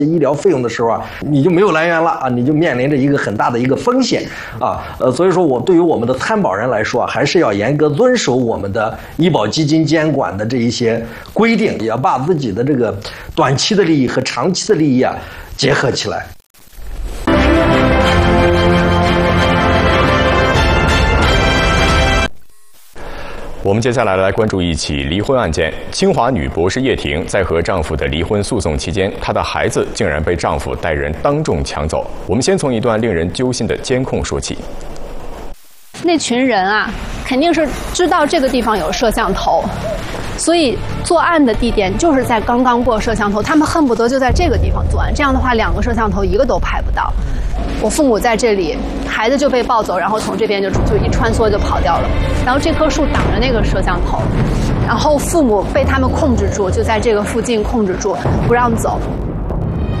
医疗费用的时候啊，你就没有来源了啊，你就面临着一个很大的一个风险啊。所以说对于我们的参保人来说啊，还是要严格遵守我们的医保基金监管的这一些规定，也要把自己的这个短期的利益和长期的利益啊结合起来。 我们接下来关注一起离婚案件。清华女博士叶婷在和丈夫的离婚诉讼期间，她的孩子竟然被丈夫带人当众抢走。我们先从一段令人揪心的监控说起。 那群人啊，肯定是知道这个地方有摄像头，所以作案的地点就是在刚刚过摄像头，他们恨不得就在这个地方作案。这样的话，2个摄像头一个都拍不到。我父母在这里，孩子就被抱走，然后从这边就一穿梭就跑掉了。然后这棵树挡着那个摄像头，然后父母被他们控制住，就在这个附近控制住，不让走。